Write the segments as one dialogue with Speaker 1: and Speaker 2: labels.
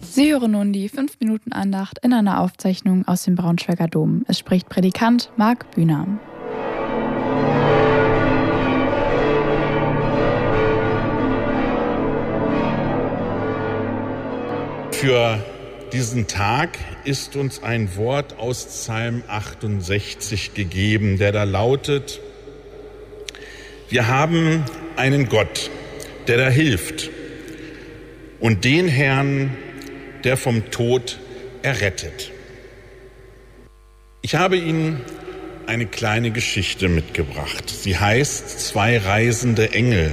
Speaker 1: Sie hören nun die 5-Minuten-Andacht in einer Aufzeichnung aus dem Braunschweiger Dom. Es spricht Predikant Marc Bühner.
Speaker 2: Für diesen Tag ist uns ein Wort aus Psalm 68 gegeben, der da lautet: Wir haben einen Gott, der da hilft, und den Herrn, der vom Tod errettet. Ich habe Ihnen eine kleine Geschichte mitgebracht. Sie heißt 2 reisende Engel.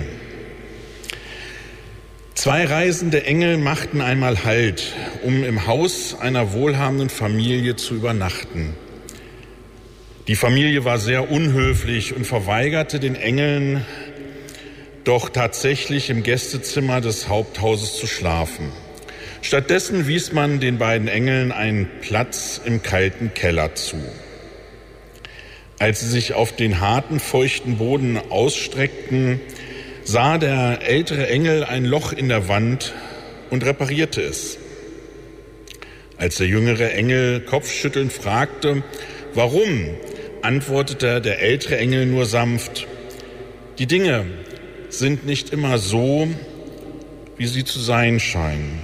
Speaker 2: 2 reisende Engel machten einmal Halt, um im Haus einer wohlhabenden Familie zu übernachten. Die Familie war sehr unhöflich und verweigerte den Engeln doch tatsächlich im Gästezimmer des Haupthauses zu schlafen. Stattdessen wies man den beiden Engeln einen Platz im kalten Keller zu. Als sie sich auf den harten, feuchten Boden ausstreckten, sah der ältere Engel ein Loch in der Wand und reparierte es. Als der jüngere Engel kopfschüttelnd fragte, warum, antwortete der ältere Engel nur sanft: Die Dinge sind nicht immer so, wie sie zu sein scheinen.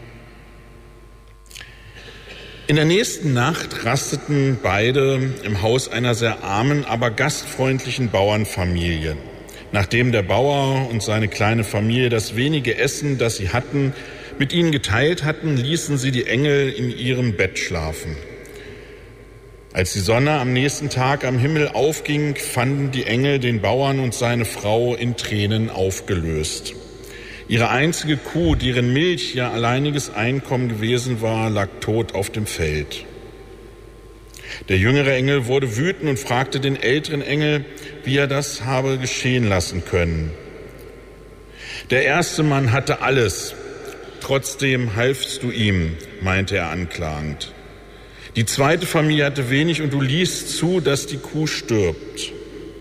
Speaker 2: In der nächsten Nacht rasteten beide im Haus einer sehr armen, aber gastfreundlichen Bauernfamilie. Nachdem der Bauer und seine kleine Familie das wenige Essen, das sie hatten, mit ihnen geteilt hatten, ließen sie die Engel in ihrem Bett schlafen. Als die Sonne am nächsten Tag am Himmel aufging, fanden die Engel den Bauern und seine Frau in Tränen aufgelöst. Ihre einzige Kuh, deren Milch ihr alleiniges Einkommen gewesen war, lag tot auf dem Feld. Der jüngere Engel wurde wütend und fragte den älteren Engel, wie er das habe geschehen lassen können. Der erste Mann hatte alles, trotzdem halfst du ihm, meinte er anklagend. Die zweite Familie hatte wenig und du ließt zu, dass die Kuh stirbt.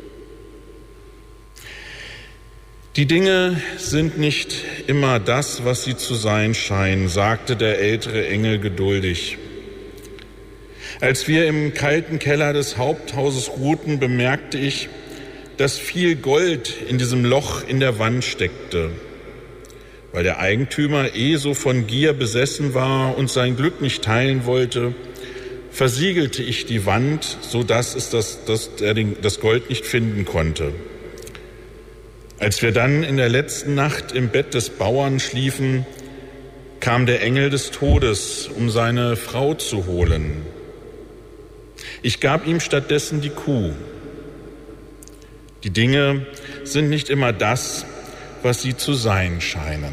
Speaker 2: Die Dinge sind nicht immer das, was sie zu sein scheinen, sagte der ältere Engel geduldig. Als wir im kalten Keller des Haupthauses ruhten, bemerkte ich, dass viel Gold in diesem Loch in der Wand steckte. Weil der Eigentümer so von Gier besessen war und sein Glück nicht teilen wollte, versiegelte ich die Wand, sodass er das Gold nicht finden konnte. Als wir dann in der letzten Nacht im Bett des Bauern schliefen, kam der Engel des Todes, um seine Frau zu holen. Ich gab ihm stattdessen die Kuh. Die Dinge sind nicht immer das, was sie zu sein scheinen.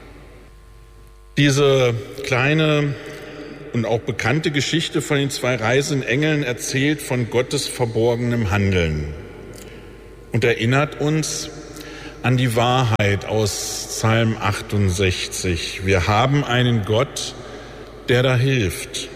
Speaker 2: Diese kleine und auch bekannte Geschichte von den 2 reisenden Engeln erzählt von Gottes verborgenem Handeln und erinnert uns an die Wahrheit aus Psalm 68. Wir haben einen Gott, der da hilft.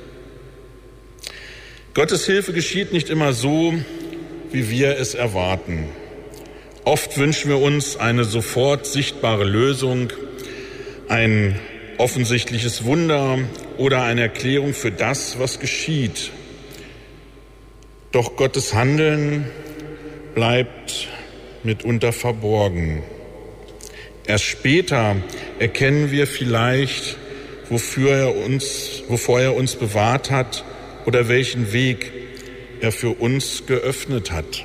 Speaker 2: Gottes Hilfe geschieht nicht immer so, wie wir es erwarten. Oft wünschen wir uns eine sofort sichtbare Lösung, ein offensichtliches Wunder oder eine Erklärung für das, was geschieht. Doch Gottes Handeln bleibt mitunter verborgen. Erst später erkennen wir vielleicht, wovor er uns bewahrt hat oder welchen Weg er für uns geöffnet hat.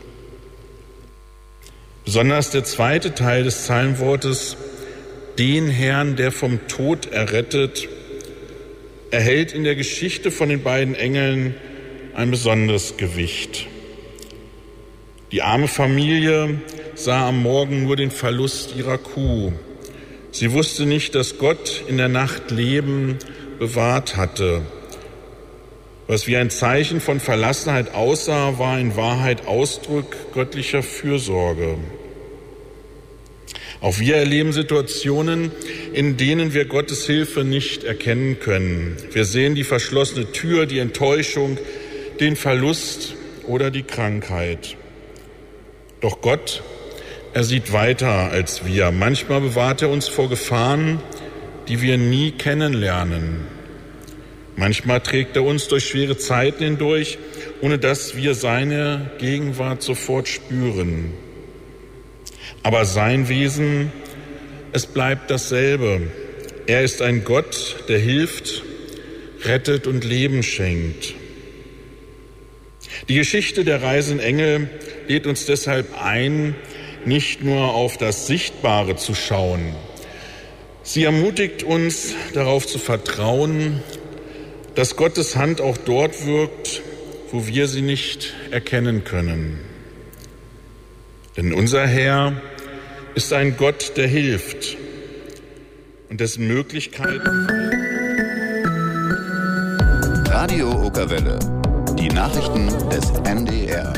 Speaker 2: Besonders der zweite Teil des Psalmwortes, den Herrn, der vom Tod errettet, erhält in der Geschichte von den beiden Engeln ein besonderes Gewicht. Die arme Familie sah am Morgen nur den Verlust ihrer Kuh. Sie wusste nicht, dass Gott in der Nacht Leben bewahrt hatte. Was wie ein Zeichen von Verlassenheit aussah, war in Wahrheit Ausdruck göttlicher Fürsorge. Auch wir erleben Situationen, in denen wir Gottes Hilfe nicht erkennen können. Wir sehen die verschlossene Tür, die Enttäuschung, den Verlust oder die Krankheit. Doch Gott, er sieht weiter als wir. Manchmal bewahrt er uns vor Gefahren, die wir nie kennenlernen. Manchmal trägt er uns durch schwere Zeiten hindurch, ohne dass wir seine Gegenwart sofort spüren. Aber sein Wesen, es bleibt dasselbe. Er ist ein Gott, der hilft, rettet und Leben schenkt. Die Geschichte der reisenden Engel lädt uns deshalb ein, nicht nur auf das Sichtbare zu schauen. Sie ermutigt uns, darauf zu vertrauen, dass Gottes Hand auch dort wirkt, wo wir sie nicht erkennen können. Denn unser Herr ist ein Gott, der hilft und dessen Möglichkeiten.
Speaker 3: Radio Okerwelle, die Nachrichten des NDR.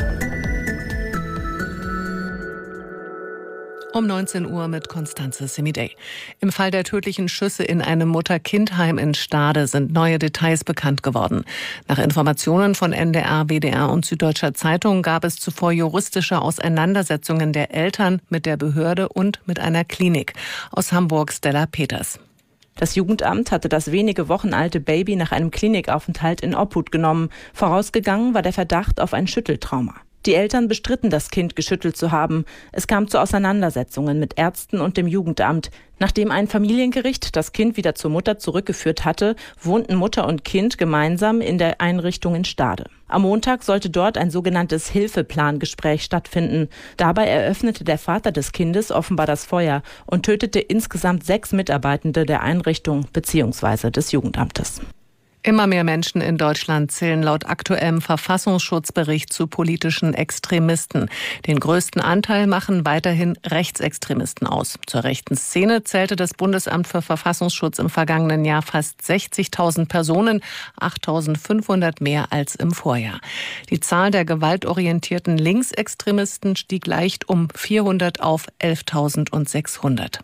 Speaker 4: Um 19 Uhr mit Constanze Semidey. Im Fall der tödlichen Schüsse in einem Mutter-Kind-Heim in Stade sind neue Details bekannt geworden. Nach Informationen von NDR, WDR und Süddeutscher Zeitung gab es zuvor juristische Auseinandersetzungen der Eltern mit der Behörde und mit einer Klinik. Aus Hamburg Stella Peters.
Speaker 5: Das Jugendamt hatte das wenige Wochen alte Baby nach einem Klinikaufenthalt in Obhut genommen. Vorausgegangen war der Verdacht auf ein Schütteltrauma. Die Eltern bestritten, das Kind geschüttelt zu haben. Es kam zu Auseinandersetzungen mit Ärzten und dem Jugendamt. Nachdem ein Familiengericht das Kind wieder zur Mutter zurückgeführt hatte, wohnten Mutter und Kind gemeinsam in der Einrichtung in Stade. Am Montag sollte dort ein sogenanntes Hilfeplangespräch stattfinden. Dabei eröffnete der Vater des Kindes offenbar das Feuer und tötete insgesamt 6 Mitarbeitende der Einrichtung bzw. des Jugendamtes.
Speaker 4: Immer mehr Menschen in Deutschland zählen laut aktuellem Verfassungsschutzbericht zu politischen Extremisten. Den größten Anteil machen weiterhin Rechtsextremisten aus. Zur rechten Szene zählte das Bundesamt für Verfassungsschutz im vergangenen Jahr fast 60.000 Personen, 8.500 mehr als im Vorjahr. Die Zahl der gewaltorientierten Linksextremisten stieg leicht um 400 auf 11.600.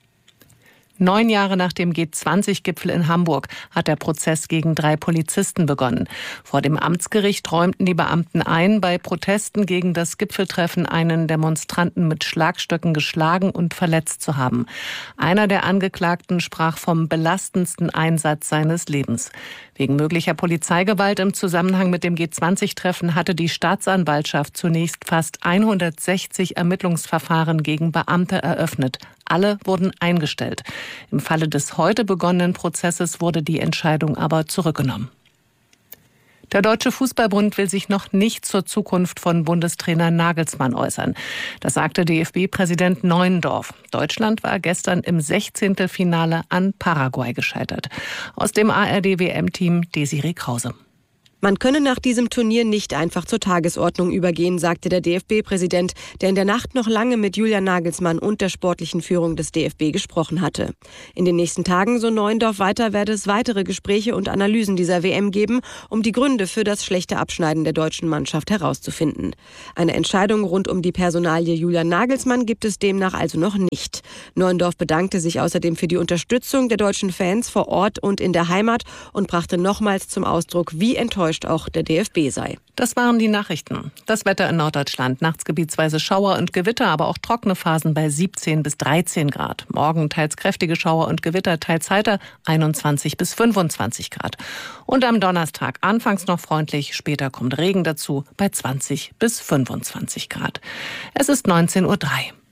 Speaker 4: 9 Jahre nach dem G20-Gipfel in Hamburg hat der Prozess gegen 3 Polizisten begonnen. Vor dem Amtsgericht räumten die Beamten ein, bei Protesten gegen das Gipfeltreffen einen Demonstranten mit Schlagstöcken geschlagen und verletzt zu haben. Einer der Angeklagten sprach vom belastendsten Einsatz seines Lebens. Wegen möglicher Polizeigewalt im Zusammenhang mit dem G20-Treffen hatte die Staatsanwaltschaft zunächst fast 160 Ermittlungsverfahren gegen Beamte eröffnet. Alle wurden eingestellt. Im Falle des heute begonnenen Prozesses wurde die Entscheidung aber zurückgenommen. Der Deutsche Fußballbund will sich noch nicht zur Zukunft von Bundestrainer Nagelsmann äußern. Das sagte DFB-Präsident Neuendorf. Deutschland war gestern im 16. Finale an Paraguay gescheitert. Aus dem ARD-WM-Team Desiree Krause.
Speaker 6: Man könne nach diesem Turnier nicht einfach zur Tagesordnung übergehen, sagte der DFB-Präsident, der in der Nacht noch lange mit Julian Nagelsmann und der sportlichen Führung des DFB gesprochen hatte. In den nächsten Tagen, so Neuendorf weiter, werde es weitere Gespräche und Analysen dieser WM geben, um die Gründe für das schlechte Abschneiden der deutschen Mannschaft herauszufinden. Eine Entscheidung rund um die Personalie Julian Nagelsmann gibt es demnach also noch nicht. Neuendorf bedankte sich außerdem für die Unterstützung der deutschen Fans vor Ort und in der Heimat und brachte nochmals zum Ausdruck, wie enttäuscht auch der DFB sei.
Speaker 4: Das waren die Nachrichten. Das Wetter in Norddeutschland. Nachts gebietsweise Schauer und Gewitter, aber auch trockene Phasen bei 17 bis 13 Grad. Morgen teils kräftige Schauer und Gewitter, teils heiter, 21 bis 25 Grad. Und am Donnerstag anfangs noch freundlich, später kommt Regen dazu bei 20 bis 25 Grad. Es ist 19:03 Uhr.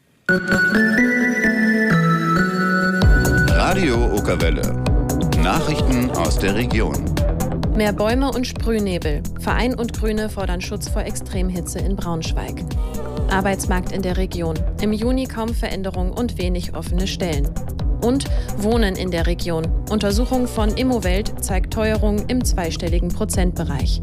Speaker 3: Radio Okerwelle. Nachrichten aus der Region.
Speaker 7: Mehr Bäume und Sprühnebel. Verein und Grüne fordern Schutz vor Extremhitze in Braunschweig. Arbeitsmarkt in der Region. Im Juni kaum Veränderung und wenig offene Stellen. Und Wohnen in der Region. Untersuchung von Immowelt zeigt Teuerung im zweistelligen Prozentbereich.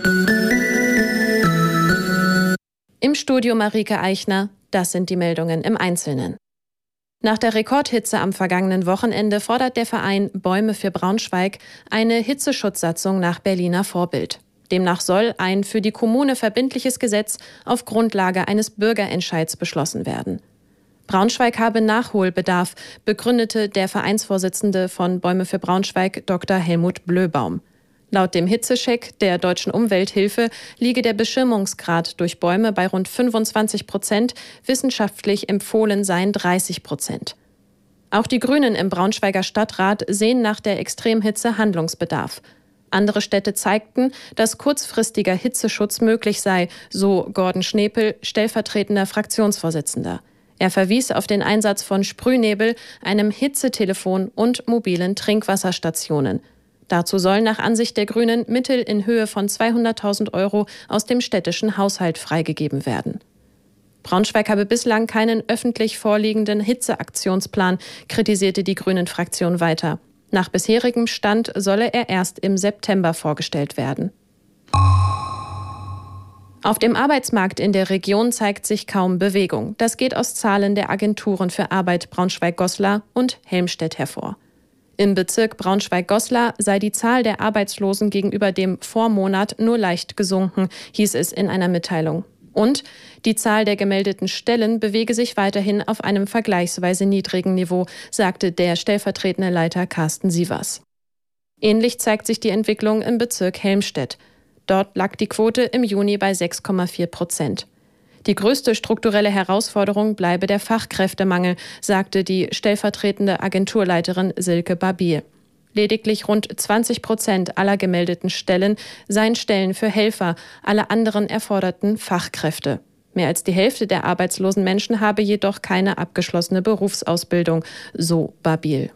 Speaker 7: Im Studio Marike Eichner. Das sind die Meldungen im Einzelnen. Nach der Rekordhitze am vergangenen Wochenende fordert der Verein Bäume für Braunschweig eine Hitzeschutzsatzung nach Berliner Vorbild. Demnach soll ein für die Kommune verbindliches Gesetz auf Grundlage eines Bürgerentscheids beschlossen werden. Braunschweig habe Nachholbedarf, begründete der Vereinsvorsitzende von Bäume für Braunschweig, Dr. Helmut Blöbaum. Laut dem Hitzecheck der Deutschen Umwelthilfe liege der Beschirmungsgrad durch Bäume bei rund 25%, wissenschaftlich empfohlen seien 30%. Auch die Grünen im Braunschweiger Stadtrat sehen nach der Extremhitze Handlungsbedarf. Andere Städte zeigten, dass kurzfristiger Hitzeschutz möglich sei, so Gordon Schnepel, stellvertretender Fraktionsvorsitzender. Er verwies auf den Einsatz von Sprühnebel, einem Hitzetelefon und mobilen Trinkwasserstationen. Dazu sollen nach Ansicht der Grünen Mittel in Höhe von 200.000 € aus dem städtischen Haushalt freigegeben werden. Braunschweig habe bislang keinen öffentlich vorliegenden Hitzeaktionsplan, kritisierte die Grünen-Fraktion weiter. Nach bisherigem Stand solle er erst im September vorgestellt werden. Auf dem Arbeitsmarkt in der Region zeigt sich kaum Bewegung. Das geht aus Zahlen der Agenturen für Arbeit Braunschweig-Goslar und Helmstedt hervor. Im Bezirk Braunschweig-Goslar sei die Zahl der Arbeitslosen gegenüber dem Vormonat nur leicht gesunken, hieß es in einer Mitteilung. Und die Zahl der gemeldeten Stellen bewege sich weiterhin auf einem vergleichsweise niedrigen Niveau, sagte der stellvertretende Leiter Carsten Sievers. Ähnlich zeigt sich die Entwicklung im Bezirk Helmstedt. Dort lag die Quote im Juni bei 6,4%. Die größte strukturelle Herausforderung bleibe der Fachkräftemangel, sagte die stellvertretende Agenturleiterin Silke Barbier. Lediglich rund 20% aller gemeldeten Stellen seien Stellen für Helfer, alle anderen erforderten Fachkräfte. Mehr als die Hälfte der arbeitslosen Menschen habe jedoch keine abgeschlossene Berufsausbildung, so Barbier.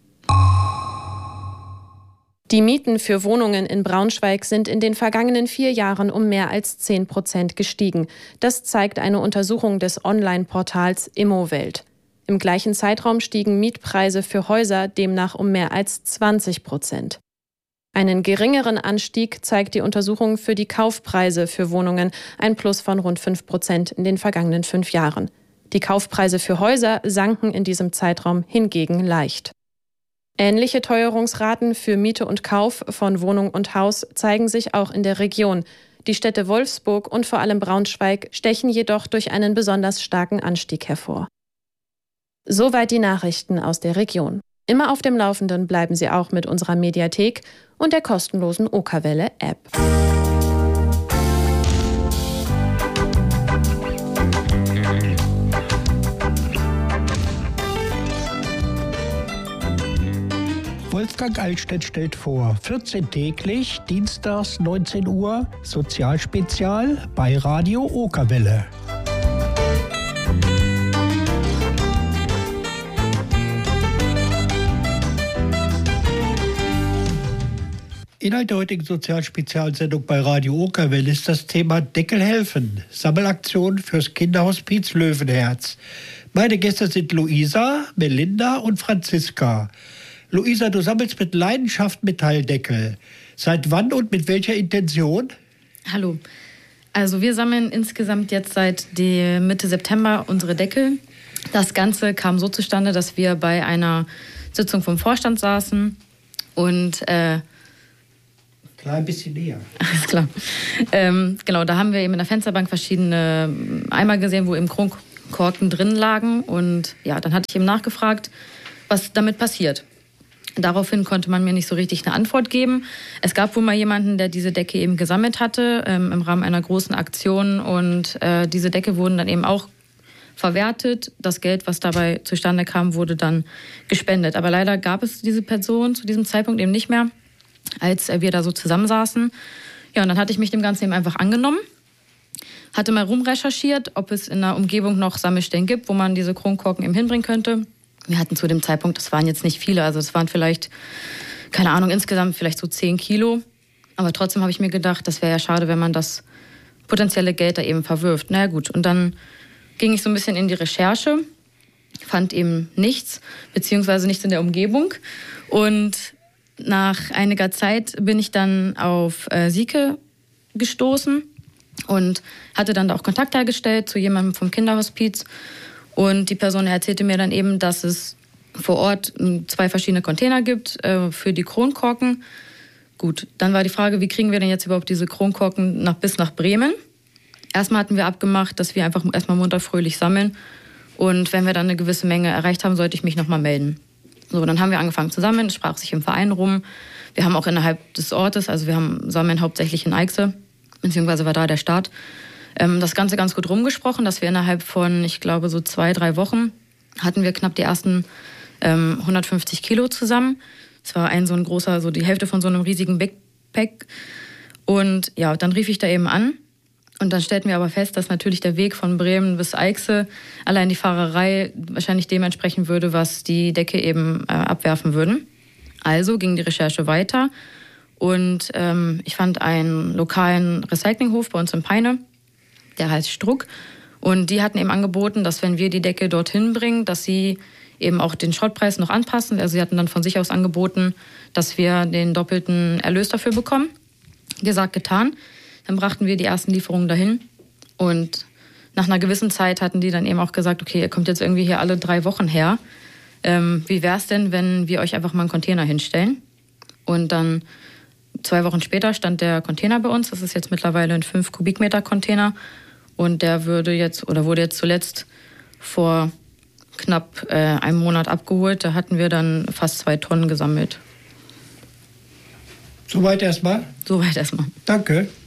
Speaker 7: Die Mieten für Wohnungen in Braunschweig sind in den vergangenen 4 Jahren um mehr als 10% gestiegen. Das zeigt eine Untersuchung des Online-Portals Immowelt. Im gleichen Zeitraum stiegen Mietpreise für Häuser demnach um mehr als 20%. Einen geringeren Anstieg zeigt die Untersuchung für die Kaufpreise für Wohnungen, ein Plus von rund 5% in den vergangenen 5 Jahren. Die Kaufpreise für Häuser sanken in diesem Zeitraum hingegen leicht. Ähnliche Teuerungsraten für Miete und Kauf von Wohnung und Haus zeigen sich auch in der Region. Die Städte Wolfsburg und vor allem Braunschweig stechen jedoch durch einen besonders starken Anstieg hervor. Soweit die Nachrichten aus der Region. Immer auf dem Laufenden bleiben Sie auch mit unserer Mediathek und der kostenlosen Okerwelle-App.
Speaker 8: Wolfgang Altstedt stellt vor, 14 täglich, dienstags 19 Uhr, Sozialspezial bei Radio Okerwelle. Inhalt der heutigen Sozialspezialsendung bei Radio Okerwelle ist das Thema Deckel helfen, Sammelaktion fürs Kinderhospiz Löwenherz. Meine Gäste sind Luisa, Melinda und Franziska. Luisa, du sammelst mit Leidenschaft Metalldeckel. Seit wann und mit welcher Intention?
Speaker 9: Hallo. Also wir sammeln insgesamt jetzt seit Mitte September unsere Deckel. Das Ganze kam so zustande, dass wir bei einer Sitzung vom Vorstand saßen und
Speaker 8: Klar, ein bisschen näher.
Speaker 9: Alles klar. Genau, da haben wir eben in der Fensterbank verschiedene Eimer gesehen, wo eben Kronkorken drin lagen. Und ja, dann hatte ich eben nachgefragt, was damit passiert. Daraufhin konnte man mir nicht so richtig eine Antwort geben. Es gab wohl mal jemanden, der diese Decke eben gesammelt hatte im Rahmen einer großen Aktion. Und diese Decke wurden dann eben auch verwertet. Das Geld, was dabei zustande kam, wurde dann gespendet. Aber leider gab es diese Person zu diesem Zeitpunkt eben nicht mehr, als wir da so zusammensaßen. Ja, und dann hatte ich mich dem Ganzen eben einfach angenommen. Hatte mal rumrecherchiert, ob es in der Umgebung noch Sammelstellen gibt, wo man diese Kronkorken eben hinbringen könnte. Wir hatten zu dem Zeitpunkt, das waren jetzt nicht viele, also es waren vielleicht, keine Ahnung, insgesamt vielleicht so 10 Kilo. Aber trotzdem habe ich mir gedacht, das wäre ja schade, wenn man das potenzielle Geld da eben verwirft. Na ja, gut, und dann ging ich so ein bisschen in die Recherche, fand eben nichts, beziehungsweise nichts in der Umgebung. Und nach einiger Zeit bin ich dann auf Sieke gestoßen und hatte dann da auch Kontakt hergestellt zu jemandem vom Kinderhospiz. Und die Person erzählte mir dann eben, dass es vor Ort 2 verschiedene Container gibt für die Kronkorken. Gut, dann war die Frage, wie kriegen wir denn jetzt überhaupt diese Kronkorken bis nach Bremen? Erstmal hatten wir abgemacht, dass wir einfach erstmal munter fröhlich sammeln. Und wenn wir dann eine gewisse Menge erreicht haben, sollte ich mich nochmal melden. So, dann haben wir angefangen zu sammeln, es sprach sich im Verein rum. Wir haben auch innerhalb des Ortes, also wir sammeln hauptsächlich in Eichse, beziehungsweise war da der Start, das Ganze ganz gut rumgesprochen, dass wir innerhalb von, ich glaube, so 2-3 Wochen hatten wir knapp die ersten 150 Kilo zusammen. Es war so ein großer, so die Hälfte von so einem riesigen Backpack. Und ja, dann rief ich da eben an. Und dann stellten wir aber fest, dass natürlich der Weg von Bremen bis Eichsel, allein die Fahrerei wahrscheinlich dem entsprechen würde, was die Decke eben abwerfen würden. Also ging die Recherche weiter und ich fand einen lokalen Recyclinghof bei uns in Peine, der heißt Struck. Und die hatten eben angeboten, dass wenn wir die Decke dorthin bringen, dass sie eben auch den Schrottpreis noch anpassen. Also sie hatten dann von sich aus angeboten, dass wir den doppelten Erlös dafür bekommen. Gesagt, getan. Dann brachten wir die ersten Lieferungen dahin und nach einer gewissen Zeit hatten die dann eben auch gesagt, okay, ihr kommt jetzt irgendwie hier alle 3 Wochen her. Wie wäre es denn, wenn wir euch einfach mal einen Container hinstellen? Und dann 2 Wochen später stand der Container bei uns. Das ist jetzt mittlerweile ein 5 Kubikmeter Container und der wurde jetzt zuletzt vor knapp einem Monat abgeholt. Da hatten wir dann fast 2 Tonnen gesammelt.
Speaker 8: Soweit erstmal?
Speaker 9: Soweit erstmal.
Speaker 8: Danke.